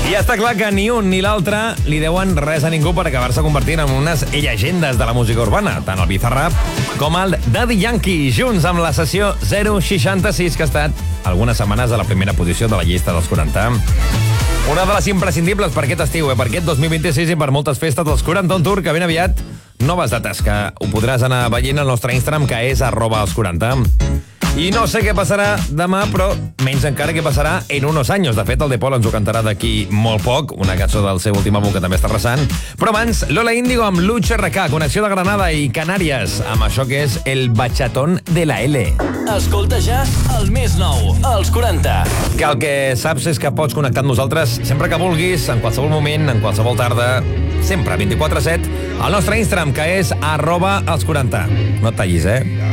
I està clar que ni un ni l'altre li deuen res a ningú per acabar-se convertint en unes llegendes de la música urbana, tant el Bizarrap com el Daddy Yankee, junts amb la sessió 066, que ha estat algunes setmanes a la primera posició de la llista dels 40. Una de les imprescindibles per aquest estiu, per aquest 2026 i per moltes festes dels 40 on tour, que ben aviat noves dates, que ho podràs anar veient al nostre Instagram, que és @els40. I no sé què passarà demà, però menys encara què passarà en unos años. De fet, el De Paul ens ho cantarà d'aquí molt poc, una cançó del seu últim àlbum que també està arrasant. Però abans, Lola Índigo amb Lucha RK, connexió de Granada i Canàries, amb això que és el bachatón de la L. Escolta ja el més nou, els 40. Que el que saps és que pots connectar amb nosaltres sempre que vulguis, en qualsevol moment, en qualsevol tarda, sempre, 24/7, al nostre Instagram, que és @els40. No et tallis,